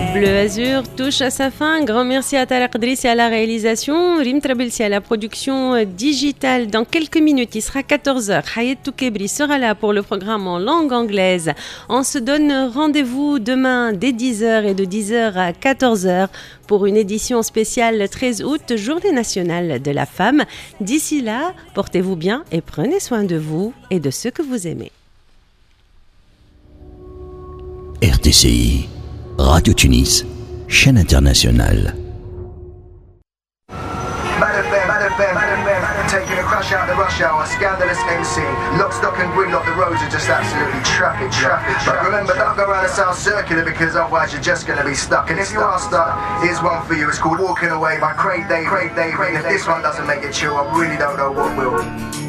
Bleu Azur touche à sa fin. Grand merci à Tarek Drissi à la réalisation, Rim Trabilsi à la production digitale. Dans quelques minutes, il sera 14h. Hayet Toukebri sera là pour le programme en langue anglaise. On se donne rendez-vous demain dès 10h et de 10h à 14h pour une édition spéciale 13 août, Journée nationale de la femme. D'ici là, portez-vous bien et prenez soin de vous et de ceux que vous aimez. RTCI, Radio Tunis, chaîne internationale. Taking a crash out the rush hour, scandalous MC. Lock, stock and gridlock, the roads are just absolutely traffic. But remember, don't go around the South Circular because otherwise you're just going to be stuck. And if you are stuck, here's one for you. It's called Walking Away by Craig David. If this one doesn't make it chill, I really don't know what will.